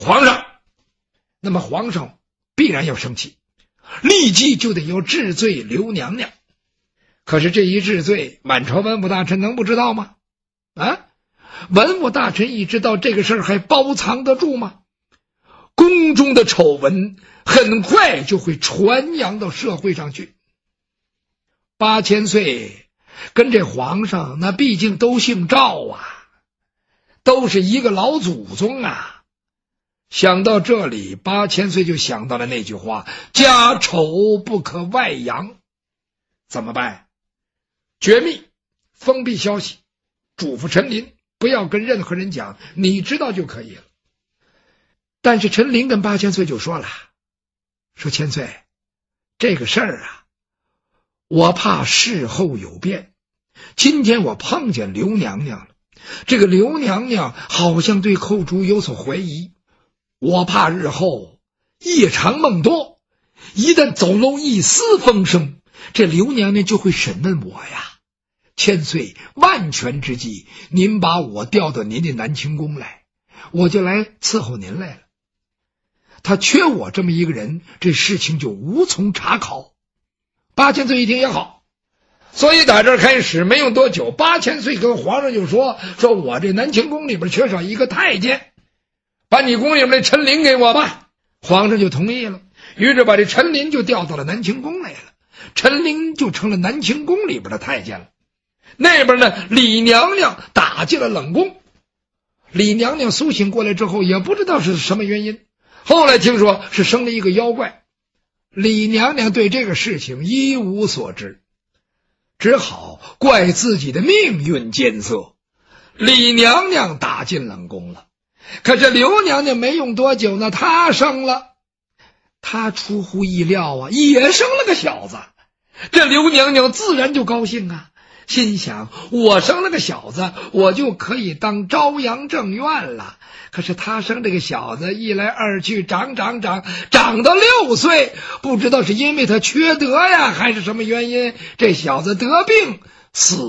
皇上。那么皇上必然要生气，立即就得要治罪刘娘娘。可是这一治罪，满朝文武大臣能不知道吗？文武大臣一知道这个事儿，还包藏得住吗？宫中的丑闻很快就会传扬到社会上去。8000岁跟这皇上那毕竟都姓赵啊，都是一个老祖宗啊。想到这里，8000岁就想到了那句话：家丑不可外扬。怎么办？绝密，封闭消息，嘱咐陈琳不要跟任何人讲，你知道就可以了。但是陈琳跟8000岁就说了，说千岁，这个事儿啊，我怕事后有变。今天我碰见刘娘娘了，这个刘娘娘好像对后主有所怀疑，我怕日后夜长梦多，一旦走漏一丝风声，这刘娘娘就会审问我呀。千岁万全之计，您把我调到您的南清宫来，我就来伺候您来了。他缺我这么一个人，这事情就无从查考。8000岁一听也好，所以打这儿开始没用多久，8000岁跟皇上就说我这南清宫里边缺少一个太监，把你宫里边的陈琳给我吧。皇上就同意了，于是把这陈琳就调到了南清宫来了，陈琳就成了南清宫里边的太监了。那边呢，李娘娘打进了冷宫。李娘娘苏醒过来之后，也不知道是什么原因，后来听说是生了一个妖怪。李娘娘对这个事情一无所知，只好怪自己的命运艰涩。李娘娘打进冷宫了，可是刘娘娘没用多久呢，她生了。她出乎意料啊，也生了个小子。这刘娘娘自然就高兴啊，心想我生了个小子，我就可以当朝阳正院了。可是他生这个小子，一来二去长到6岁，不知道是因为他缺德呀，还是什么原因，这小子得病死